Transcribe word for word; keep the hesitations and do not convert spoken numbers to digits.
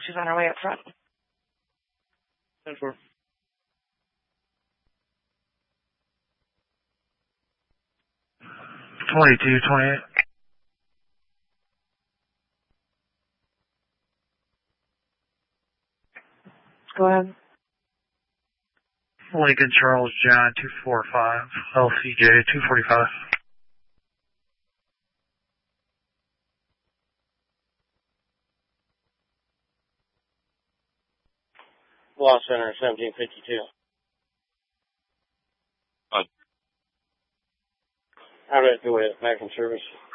She's on her way up front. ten four. twenty-two, twenty-eight. Go ahead. Lincoln Charles John two four five, L C J two forty-five. Lost Center seventeen fifty-two. Uh, How did I do it? Back in service.